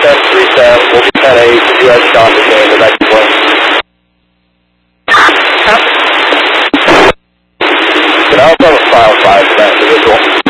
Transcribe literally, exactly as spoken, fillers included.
ten three seven, we'll be ten eight, U S John McCain, the next one. Can I also have a file five for that individual?